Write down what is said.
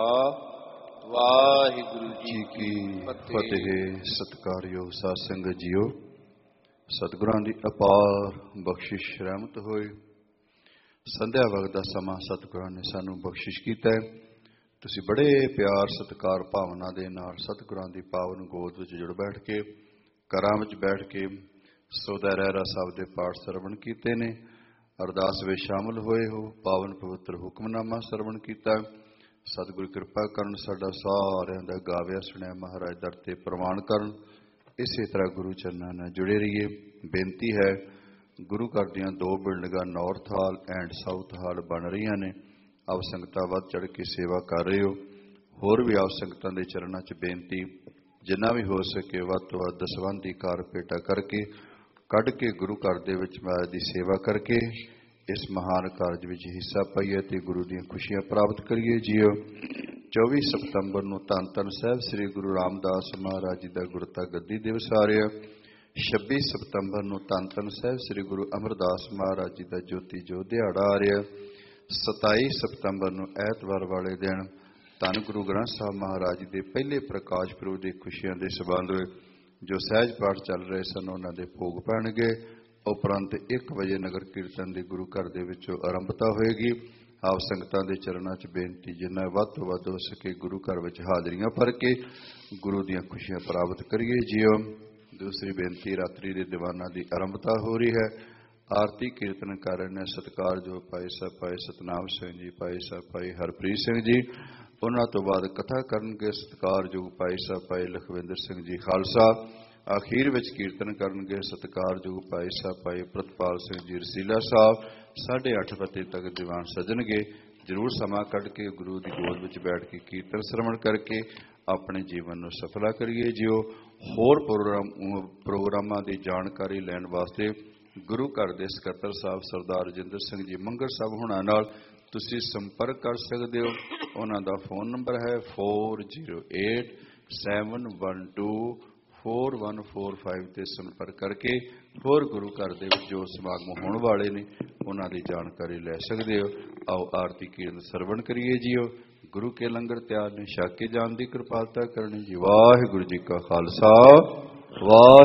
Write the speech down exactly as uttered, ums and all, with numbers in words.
ਵਾਹਿਗੁਰੂ ਜੀ ਕੀ ਫਤਿਹ। ਸਤਿਕਾਰਯੋਗ ਸਾਧ ਸੰਗਤ ਜੀਓ, ਸਤਿਗੁਰਾਂ ਦੀ ਅਪਾਰ ਬਖਸ਼ਿਸ਼ ਰਹਿਮਤ ਹੋਏ। ਸੰਧਿਆ ਵਕਤ ਦਾ ਸਮਾਂ ਸਤਿਗੁਰਾਂ ਨੇ ਸਾਨੂੰ ਬਖਸ਼ਿਸ਼ ਕੀਤਾ ਹੈ। ਤੁਸੀਂ ਬੜੇ ਪਿਆਰ ਸਤਿਕਾਰ ਭਾਵਨਾ ਦੇ ਨਾਲ ਸਤਿਗੁਰਾਂ ਦੀ ਪਾਵਨ ਗੋਦ ਵਿੱਚ ਜੁੜ ਬੈਠ ਕੇ, ਘਰਾਂ ਵਿੱਚ ਬੈਠ ਕੇ ਸੋਦਾ ਰਹਿਰਾ ਸਾਹਿਬ ਦੇ ਪਾਠ ਸਰਵਣ ਕੀਤੇ ਨੇ। ਅਰਦਾਸ ਵਿੱਚ ਸ਼ਾਮਲ ਹੋਏ ਹੋ। ਪਾਵਨ ਪਵਿੱਤਰ ਹੁਕਮਨਾਮਾ ਸਰਵਣ ਕੀਤਾ। ਸਤਿਗੁਰੂ ਕਿਰਪਾ ਕਰਨ, ਸਾਡਾ ਸਾਰਿਆਂ ਦਾ ਗਾਵਿਆ ਸੁਣਿਆ ਮਹਾਰਾਜ ਦਰ ਤੇ ਪ੍ਰਵਾਨ ਕਰਨ। ਇਸੇ ਤਰ੍ਹਾਂ ਗੁਰੂ ਚਰਨਾਂ ਨਾਲ ਜੁੜੇ ਰਹੀਏ। ਬੇਨਤੀ ਹੈ, ਗੁਰੂ ਘਰ ਦੀਆਂ ਦੋ ਬਿਲਡਿੰਗਾਂ ਨਾਰਥ ਹਾਲ ਐਂਡ ਸਾਊਥ ਹਾਲ ਬਣ ਰਹੀਆਂ ਨੇ। ਆਪ ਸੰਗਤਾਂ ਵੱਧ ਚੜ੍ਹ ਕੇ ਸੇਵਾ ਕਰ ਰਹੇ ਹੋ। ਹੋਰ ਵੀ ਆਪ ਸੰਗਤਾਂ ਦੇ ਚਰਨਾਂ 'ਚ ਬੇਨਤੀ, ਜਿੰਨਾ ਵੀ ਹੋ ਸਕੇ ਵੱਧ ਤੋਂ ਵੱਧ ਦਸਵੰਧ ਦੀ ਕਾਰ ਭੇਟਾ ਕਰਕੇ ਕੱਢ ਕੇ ਗੁਰੂ ਘਰ ਦੇ ਵਿੱਚ ਮਹਾਰਾਜ ਦੀ ਸੇਵਾ ਕਰਕੇ ਇਸ ਮਹਾਨ ਕਾਰਜ ਵਿੱਚ ਹਿੱਸਾ ਪਾਈਏ ਅਤੇ ਗੁਰੂ ਦੀਆਂ ਖੁਸ਼ੀਆਂ ਪ੍ਰਾਪਤ ਕਰੀਏ। ਜੀਓ ਚੌਵੀ ਸਤੰਬਰ ਨੂੰ ਧੰਨ ਧੰਨ ਸਾਹਿਬ ਸ੍ਰੀ ਗੁਰੂ ਰਾਮਦਾਸ ਮਹਾਰਾਜ ਜੀ ਦਾ ਗੁਰਤਾ ਗੱਦੀ ਦਿਵਸ ਆ ਰਿਹਾ। ਛੱਬੀ ਸਤੰਬਰ ਨੂੰ ਧੰਨ ਧੰਨ ਸਾਹਿਬ ਸ੍ਰੀ ਗੁਰੂ ਅਮਰਦਾਸ ਮਹਾਰਾਜ ਜੀ ਦਾ ਜੋਤੀ ਜੋਤ ਦਿਹਾੜਾ ਆ ਰਿਹਾ। ਸਤਾਈ ਸਤੰਬਰ ਨੂੰ ਐਤਵਾਰ ਵਾਲੇ ਦਿਨ ਧੰਨ ਗੁਰੂ ਗ੍ਰੰਥ ਸਾਹਿਬ ਮਹਾਰਾਜ ਜੀ ਦੇ ਪਹਿਲੇ ਪ੍ਰਕਾਸ਼ ਪੁਰਬ ਦੀ ਖੁਸ਼ੀਆਂ ਦੇ ਸੰਬੰਧ ਵਿੱਚ ਜੋ ਸਹਿਜ ਪਾਠ ਚੱਲ ਰਹੇ ਸਨ ਉਹਨਾਂ ਦੇ ਭੋਗ ਪੈਣਗੇ। ਉਪਰੰਤ ਇੱਕ ਵਜੇ ਨਗਰ ਕੀਰਤਨ ਦੀ ਗੁਰੂ ਘਰ ਦੇ ਵਿੱਚੋਂ ਆਰੰਭਤਾ ਹੋਏਗੀ। ਆਪ ਸੰਗਤਾਂ ਦੇ ਚਰਨਾਂ 'ਚ ਬੇਨਤੀ, ਜਿੰਨਾ ਵੱਧ ਤੋਂ ਵੱਧ ਹੋ ਸਕੇ ਗੁਰੂ ਘਰ ਵਿੱਚ ਹਾਜ਼ਰੀਆਂ ਭਰ ਕੇ ਗੁਰੂ ਦੀਆਂ ਖੁਸ਼ੀਆਂ ਪ੍ਰਾਪਤ ਕਰੀਏ। ਜੀਓ ਦੂਸਰੀ ਬੇਨਤੀ, ਰਾਤਰੀ ਦੇ ਦੀਵਾਨਾਂ ਦੀ ਆਰੰਭਤਾ ਹੋ ਰਹੀ ਹੈ। ਆਰਤੀ ਕੀਰਤਨ ਕਰ ਰਹੇ ਨੇ ਸਤਿਕਾਰਯੋਗ ਭਾਈ ਸਾਹਿਬ ਭਾਈ ਸਤਨਾਮ ਸਿੰਘ ਜੀ, ਭਾਈ ਸਾਹਿਬ ਭਾਈ ਹਰਪ੍ਰੀਤ ਸਿੰਘ ਜੀ। ਉਹਨਾਂ ਤੋਂ ਬਾਅਦ ਕਥਾ ਕਰਨਗੇ ਸਤਿਕਾਰਯੋਗ ਭਾਈ ਸਾਹਿਬ ਭਾਈ ਲਖਵਿੰਦਰ ਸਿੰਘ ਜੀ ਖਾਲਸਾ। ਅਖੀਰ ਵਿੱਚ ਕੀਰਤਨ ਕਰਨਗੇ ਸਤਿਕਾਰਯੋਗ ਭਾਈ ਸਾਹਿਬ ਭਾਈ ਪ੍ਰਿਤਪਾਲ ਸਿੰਘ ਜੀ ਰਸੀਲਾ ਸਾਹਿਬ। ਸਾਢੇ ਅੱਠ ਵਜੇ ਤੱਕ ਦੀਵਾਨ ਸਜਣਗੇ। ਜ਼ਰੂਰ ਸਮਾਂ ਕੱਢ ਕੇ ਗੁਰੂ ਦੀ ਗੋਦ ਵਿੱਚ ਬੈਠ ਕੇ ਕੀਰਤਨ ਸਰਵਣ ਕਰਕੇ ਆਪਣੇ ਜੀਵਨ ਨੂੰ ਸਫਲਾ ਕਰੀਏ। ਜਿਓ ਹੋਰ ਪ੍ਰੋਗਰਾਮ ਪ੍ਰੋਗਰਾਮਾਂ ਦੀ ਜਾਣਕਾਰੀ ਲੈਣ ਵਾਸਤੇ ਗੁਰੂ ਘਰ ਦੇ ਸਕੱਤਰ ਸਾਹਿਬ ਸਰਦਾਰ ਰਜਿੰਦਰ ਸਿੰਘ ਜੀ ਮੰਗਰ ਸਾਹਿਬ ਹੋਣਾ ਨਾਲ ਤੁਸੀਂ ਸੰਪਰਕ ਕਰ ਸਕਦੇ ਹੋ। ਉਹਨਾਂ ਦਾ ਫੋਨ ਨੰਬਰ ਹੈ four zero eight seven one two four one four five 'ਤੇ ਸੰਪਰਕ ਕਰਕੇ ਹੋਰ ਗੁਰੂ ਘਰ ਦੇ ਵਿੱਚ ਜੋ ਸਮਾਗਮ ਹੋਣ ਵਾਲੇ ਨੇ ਉਹਨਾਂ ਦੀ ਜਾਣਕਾਰੀ ਲੈ ਸਕਦੇ ਹੋ। ਆਓ ਆਰਤੀ ਕੀਰਤਨ ਸਰਵਣ ਕਰੀਏ। ਜੀਓ ਗੁਰੂ ਕੇ ਲੰਗਰ ਤਿਆਰ ਨੇ, ਛਕ ਕੇ ਜਾਣ ਦੀ ਕਿਰਪਾਲਤਾ ਕਰਨੀ ਜੀ। ਵਾਹਿਗੁਰੂ ਜੀ ਕਾ ਖਾਲਸਾ, ਵਾਹਿਗੁਰੂ।